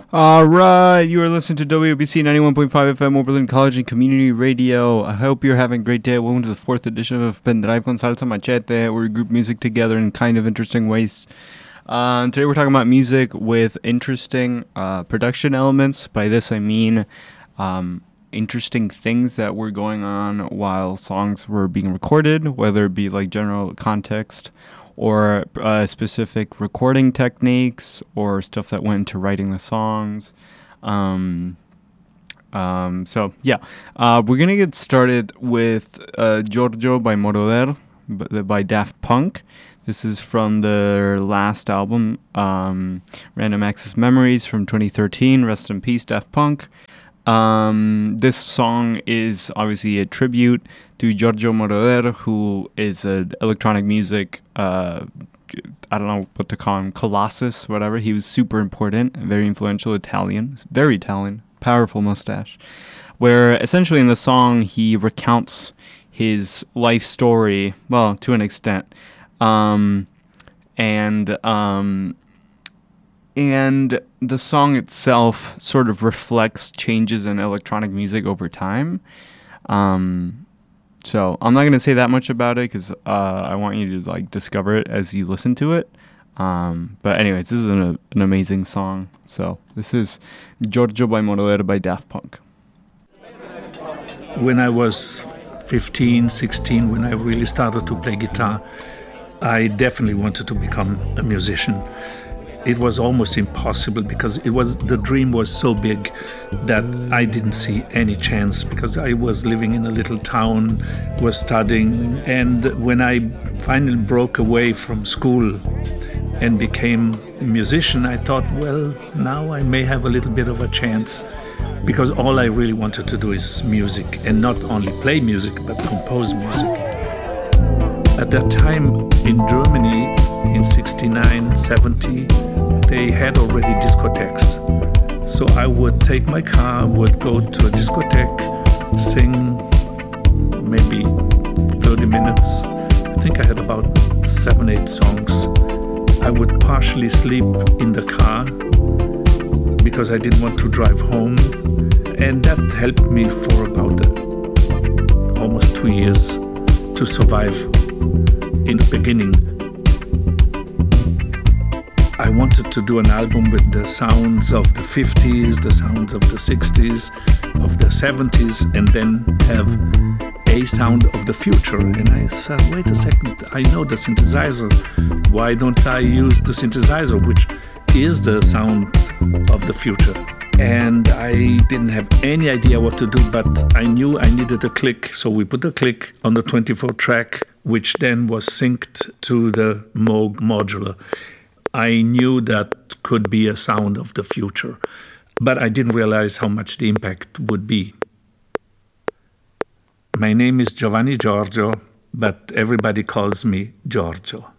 All right, you are listening to WBC 91.5 FM Oberlin College and Community Radio. I hope you're having a great day. Welcome to the 4th edition of Pendrive con Salsa Machete, where we group music together in kind of interesting ways. Today we're talking about music with interesting production elements. By this I mean interesting things that were going on while songs were being recorded, whether it be like general context or specific recording techniques or stuff that went into writing the songs. We're going to get started with Giorgio by Moroder by Daft Punk. This is from their last album, Random Access Memories from 2013. Rest in peace, Daft Punk. This song is obviously a tribute to Giorgio Moroder, who is an electronic music, I don't know what to call him, colossus, whatever. He was super important, very influential Italian, very Italian, powerful mustache, where essentially in the song he recounts his life story, well, to an extent, and the song itself sort of reflects changes in electronic music over time. So I'm not going to say that much about it because I want you to like discover it as you listen to it. But anyways, this is an amazing song. So this is Giorgio by Moroder by Daft Punk. When I was 15, 16, when I really started to play guitar, I definitely wanted to become a musician. It was almost impossible because the dream was so big that I didn't see any chance because I was living in a little town, was studying, and when I finally broke away from school and became a musician, I thought, well, now I may have a little bit of a chance because all I really wanted to do is music and not only play music but compose music. At that time in Germany, in 69, 70, they had already discotheques. So I would take my car, would go to a discotheque, sing maybe 30 minutes. I think I had about 7-8 songs. I would partially sleep in the car because I didn't want to drive home. And that helped me for about almost 2 years to survive in the beginning. I wanted to do an album with the sounds of the 50s, the sounds of the 60s, of the 70s, and then have a sound of the future. And I said, wait a second, I know the synthesizer. Why don't I use the synthesizer, which is the sound of the future? And I didn't have any idea what to do, but I knew I needed a click. So we put a click on the 24 track, which then was synced to the Moog modular. I knew that could be a sound of the future, but I didn't realize how much the impact would be. My name is Giovanni Giorgio, but everybody calls me Giorgio.